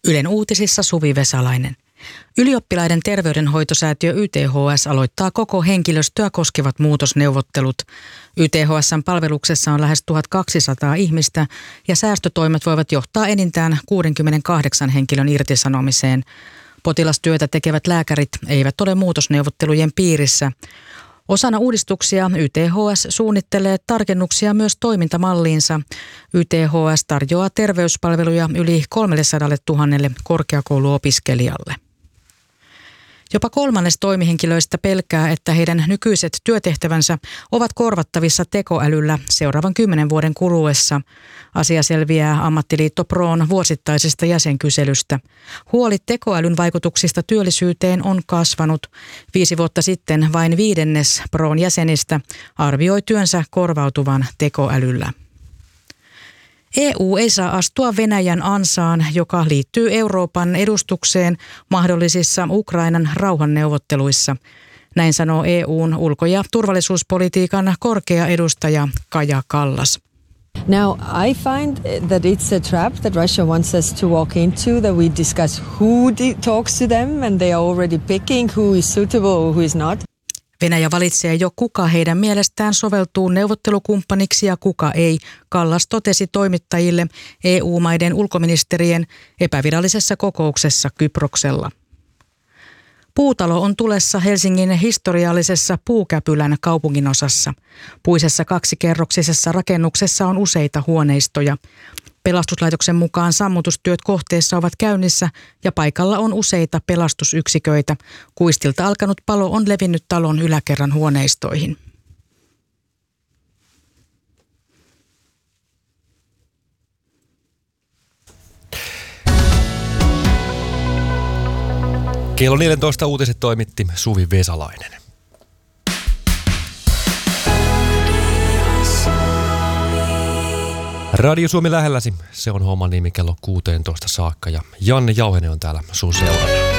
Ylen uutisissa Suvi Vesalainen. Ylioppilaiden terveydenhoitosäätiö YTHS aloittaa koko henkilöstöä koskevat muutosneuvottelut. YTHS:n palveluksessa on lähes 1200 ihmistä ja säästötoimet voivat johtaa enintään 68 henkilön irtisanomiseen. Potilastyötä tekevät lääkärit eivät ole muutosneuvottelujen piirissä. Osana uudistuksia YTHS suunnittelee tarkennuksia myös toimintamalliinsa. YTHS tarjoaa terveyspalveluja yli 300 000 korkeakouluopiskelijalle. Jopa kolmannes toimihenkilöistä pelkää, että heidän nykyiset työtehtävänsä ovat korvattavissa tekoälyllä seuraavan 10 vuoden kuluessa. Asia selviää Ammattiliitto Proon vuosittaisesta jäsenkyselystä. Huoli tekoälyn vaikutuksista työllisyyteen on kasvanut. 5 vuotta sitten vain 1/5 Proon jäsenistä arvioi työnsä korvautuvan tekoälyllä. EU ei saa astua Venäjän ansaan, joka liittyy Euroopan edustukseen mahdollisissa Ukrainan rauhanneuvotteluissa. Näin sanoo EU:n ulko- ja turvallisuuspolitiikan korkea edustaja Kaja Kallas. Now, I find that it's a trap that Russia wants us to walk into, that we discuss who talks to them and they are already picking who is suitable or who is not. Venäjä valitsee jo kuka heidän mielestään soveltuu neuvottelukumppaniksi ja kuka ei, Kallas totesi toimittajille EU-maiden ulkoministerien epävirallisessa kokouksessa Kyproksella. Puutalo on tulessa Helsingin historiallisessa Puukäpylän kaupunginosassa. Puisessa 2-kerroksisessa rakennuksessa on useita huoneistoja. Pelastuslaitoksen mukaan sammutustyöt kohteessa ovat käynnissä ja paikalla on useita pelastusyksiköitä. Kuistilta alkanut palo on levinnyt talon yläkerran huoneistoihin. Kello 14 uutiset toimitti Suvi Vesalainen. Radio Suomi lähelläsi, se on homman nimi kello 16 saakka ja Janne Jauhene on täällä sun seurana.